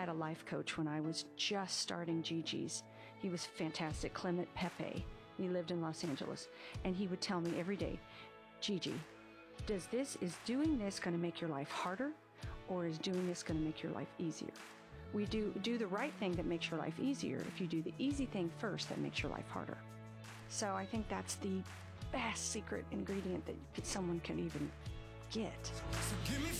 had a life coach when I was just starting Gigi's. He was fantastic, Clement Pepe. He lived in Los Angeles. And he would tell me every day, Gigi, is doing this going to make your life harder, or is doing this going to make your life easier? We do the right thing that makes your life easier if you do the easy thing first that makes your life harder. So I think that's the best secret ingredient that someone can even get. So give me